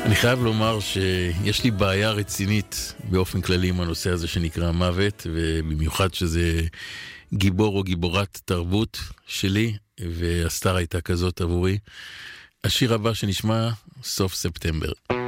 אני חייב לומר שיש לי בעיה רצינית באופן כללי עם הנושא הזה שנקרא מוות, ובמיוחד שזה גיבור או גיבורת תרבות שלי, והסטאר הייתה כזאת עבורי. השיר הבא שנשמע, סוף ספטמבר.